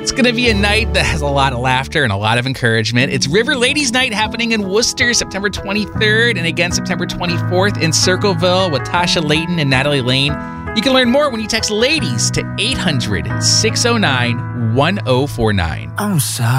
It's going to be a night that has a lot of laughter and a lot of encouragement. It's River Ladies Night happening in Worcester, September 23rd, and again September 24th in Circleville with Tasha Layton and Natalie Lane. You can learn more when you text LADIES to 800-609-1049. I'm sorry.